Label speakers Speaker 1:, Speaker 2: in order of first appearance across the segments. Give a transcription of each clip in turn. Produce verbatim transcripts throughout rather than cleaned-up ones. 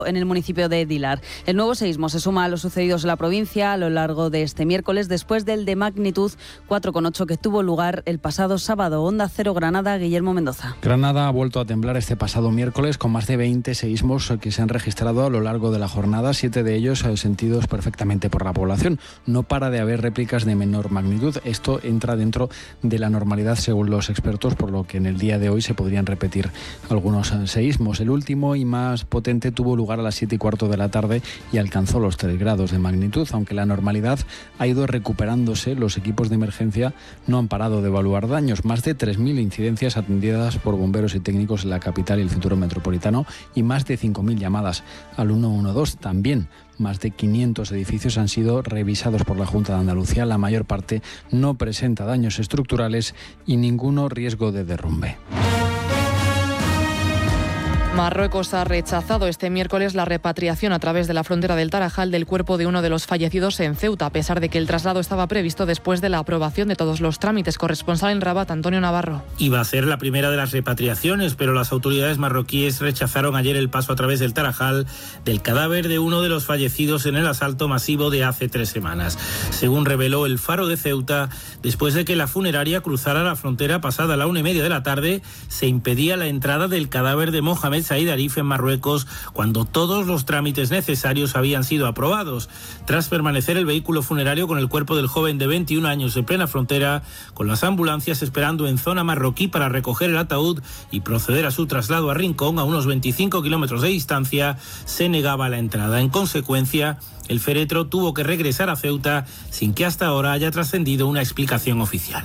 Speaker 1: en el municipio de Dilar. El nuevo seísmo se suma a los sucedidos en la provincia a lo largo de este miércoles, después del de magnitud cuatro coma ocho que tuvo lugar el pasado sábado. Onda Cero Granada, Guillermo Mendoza.
Speaker 2: Granada ha vuelto a temblar este pasado miércoles con más de veinte seísmos que se han registrado a lo largo de la jornada, siete de ellos sentidos perfectamente por la población. No para de haber réplicas de menor magnitud. Esto entra dentro de la normalidad según los expertos, por lo que en el día de hoy se podrían repetir algunos seísmos. El último y más potente tuvo lugar a las siete y cuarto de la tarde y alcanzó los tres grados de magnitud. Aunque la normalidad ha ido recuperándose, los equipos de emergencia no han parado de evaluar daños. Más de tres mil incidencias atendidas por bomberos y técnicos en la capital y el centro metropolitano y más de cinco mil llamadas al ciento doce. También más de quinientos edificios han sido revisados por la Junta de Andalucía. La mayor parte no presenta daños estructurales y ninguno riesgo de derrumbe.
Speaker 3: Marruecos ha rechazado este miércoles la repatriación a través de la frontera del Tarajal del cuerpo de uno de los fallecidos en Ceuta, a pesar de que el traslado estaba previsto después de la aprobación de todos los trámites. Corresponsal en Rabat, Antonio Navarro.
Speaker 4: Iba a ser la primera de las repatriaciones, pero las autoridades marroquíes rechazaron ayer el paso a través del Tarajal del cadáver de uno de los fallecidos en el asalto masivo de hace tres semanas. Según reveló el Faro de Ceuta, después de que la funeraria cruzara la frontera pasada la una y media de la tarde, se impedía la entrada del cadáver de Mohamed Said Arif en Marruecos cuando todos los trámites necesarios habían sido aprobados. Tras permanecer el vehículo funerario con el cuerpo del joven de veintiún años en plena frontera, con las ambulancias esperando en zona marroquí para recoger el ataúd y proceder a su traslado a Rincón, a unos veinticinco kilómetros de distancia, se negaba la entrada. En consecuencia, el féretro tuvo que regresar a Ceuta sin que hasta ahora haya trascendido una explicación oficial.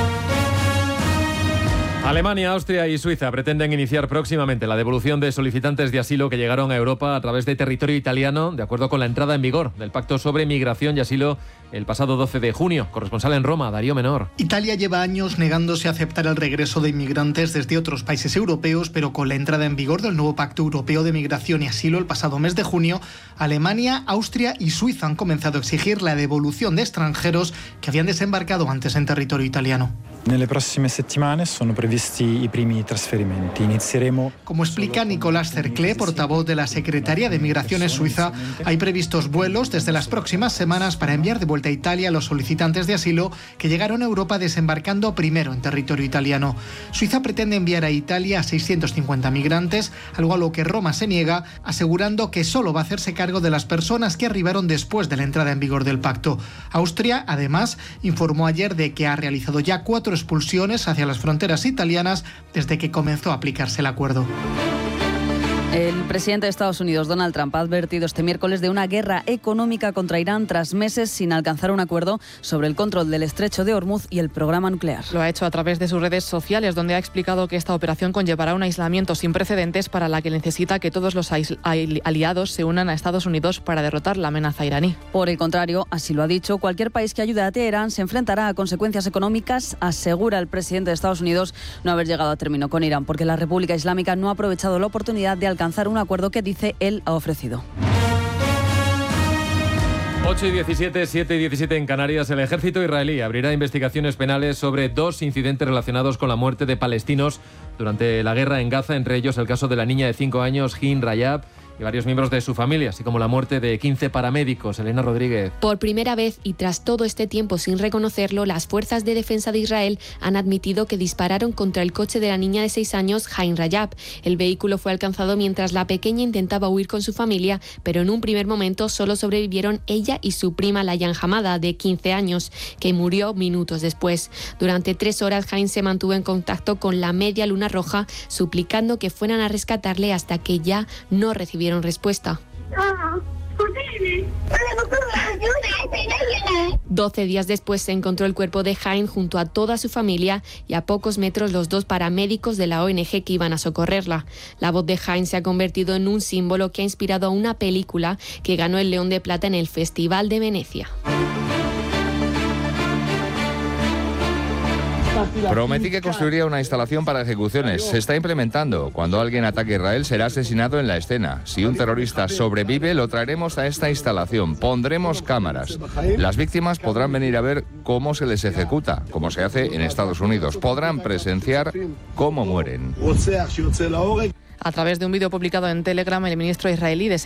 Speaker 5: Alemania, Austria y Suiza pretenden iniciar próximamente la devolución de solicitantes de asilo que llegaron a Europa a través de territorio italiano, de acuerdo con la entrada en vigor del Pacto sobre Migración y Asilo el pasado doce de junio. Corresponsal en Roma, Darío Menor.
Speaker 6: Italia lleva años negándose a aceptar el regreso de inmigrantes desde otros países europeos, pero con la entrada en vigor del nuevo Pacto Europeo de Migración y Asilo el pasado mes de junio, Alemania, Austria y Suiza han comenzado a exigir la devolución de extranjeros que habían desembarcado antes en territorio italiano.
Speaker 7: Nelle prossime settimane sono previsti i primi trasferimenti. Inizieremo.
Speaker 6: Como explica Nicolás Cerclé, portavoz de la Secretaría de Migraciones suiza, hay previstos vuelos desde las próximas semanas para enviar de vuelta a Italia a los solicitantes de asilo que llegaron a Europa desembarcando primero en territorio italiano. Suiza pretende enviar a Italia a seiscientos cincuenta migrantes, algo a lo que Roma se niega, asegurando que solo va a hacerse cargo de las personas que arribaron después de la entrada en vigor del pacto. Austria, además, informó ayer de que ha realizado ya cuatro expulsiones hacia las fronteras italianas desde que comenzó a aplicarse el acuerdo.
Speaker 1: El presidente de Estados Unidos, Donald Trump, ha advertido este miércoles de una guerra económica contra Irán tras meses sin alcanzar un acuerdo sobre el control del estrecho de Hormuz y el programa nuclear.
Speaker 3: Lo ha hecho a través de sus redes sociales, donde ha explicado que esta operación conllevará un aislamiento sin precedentes para la que necesita que todos los aliados se unan a Estados Unidos para derrotar la amenaza iraní.
Speaker 1: Por el contrario, así lo ha dicho, cualquier país que ayude a Teherán se enfrentará a consecuencias económicas, asegura el presidente de Estados Unidos no haber llegado a término con Irán, porque la República Islámica no ha aprovechado la oportunidad de alcanzar un acuerdo que dice él ha ofrecido.
Speaker 5: ocho y diecisiete, siete y diecisiete en Canarias. El ejército israelí abrirá investigaciones penales sobre dos incidentes relacionados con la muerte de palestinos durante la guerra en Gaza, entre ellos el caso de la niña de cinco años, Hin Rayab, y varios miembros de su familia, así como la muerte de quince paramédicos. Elena Rodríguez.
Speaker 8: Por primera vez y tras todo este tiempo sin reconocerlo, las fuerzas de defensa de Israel han admitido que dispararon contra el coche de la niña de seis años, Hin Rayab. El vehículo fue alcanzado mientras la pequeña intentaba huir con su familia, pero en un primer momento solo sobrevivieron ella y su prima Layan Hamada, de quince años, que murió minutos después. Durante tres horas, Hin se mantuvo en contacto con la Media Luna Roja, suplicando que fueran a rescatarle hasta que ya no recibieron respuesta. Doce días después se encontró el cuerpo de Jain junto a toda su familia y a pocos metros los dos paramédicos de la O N G que iban a socorrerla. La voz de Jain se ha convertido en un símbolo que ha inspirado a una película que ganó el León de Plata en el Festival de Venecia.
Speaker 9: Prometí que construiría una instalación para ejecuciones. Se está implementando. Cuando alguien ataque a Israel será asesinado en la escena. Si un terrorista sobrevive, lo traeremos a esta instalación. Pondremos cámaras. Las víctimas podrán venir a ver cómo se les ejecuta, como se hace en Estados Unidos. Podrán presenciar cómo mueren.
Speaker 3: A través de un vídeo publicado en Telegram, el ministro israelí de